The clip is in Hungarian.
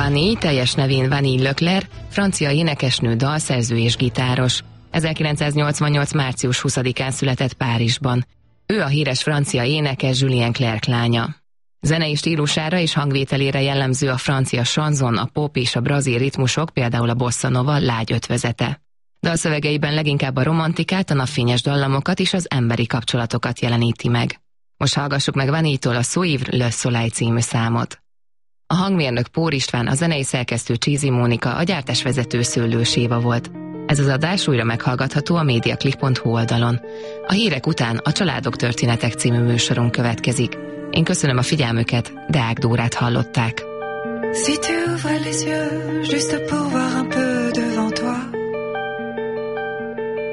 Vanille, teljes nevén Vanille Leclerc, francia énekesnő, dalszerző és gitáros. 1988. március 20-án született Párizsban. Ő a híres francia énekes Julien Clerc lánya. Zenei stílusára és hangvételére jellemző a francia chanson, a pop és a brazil ritmusok, például a bossa nova lágy ötvözete. Dalszövegeiben leginkább a romantikát, a napfényes dallamokat és az emberi kapcsolatokat jeleníti meg. Most hallgassuk meg Vanille-tól a Suivre le Soleil című számot. A hangmérnök Pór István, a zenei szerkesztő Csízi Mónika, a gyártásvezető Szőlős Éva volt. Ez az adás újra meghallgatható a mediaclick.hu oldalon. A hírek után a Családok történetek című műsorunk következik. Én köszönöm a figyelmüket, Deák Dórát hallották. Si tu ouvrais les yeux, juste pour voir un peu